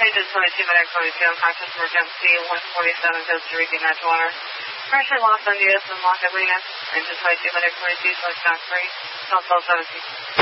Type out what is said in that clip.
Engine 22, Medic 22, unconscious emergency, 147, goes to repeat match water. Pressure loss on DS and lock at lead. Engine 22, Medic 22, select dock 3, South 17.